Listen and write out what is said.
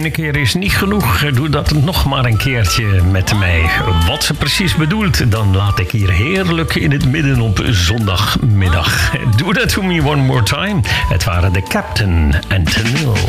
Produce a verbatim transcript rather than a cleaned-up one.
ene keer is niet genoeg. Doe dat nog maar een keertje met mij. Wat ze precies bedoelt, dan laat ik hier heerlijk in het midden op zondagmiddag. Do that to me one more time. Het waren de Captain en Tennille.